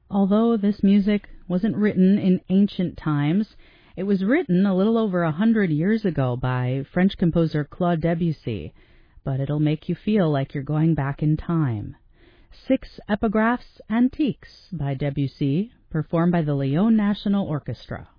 Although this music wasn't written in ancient times, it was written a little over 100 years ago by French composer Claude Debussy, but it'll make you feel like you're going back in time. 6 Epigraphs Antiques by Debussy, performed by the Lyon National Orchestra.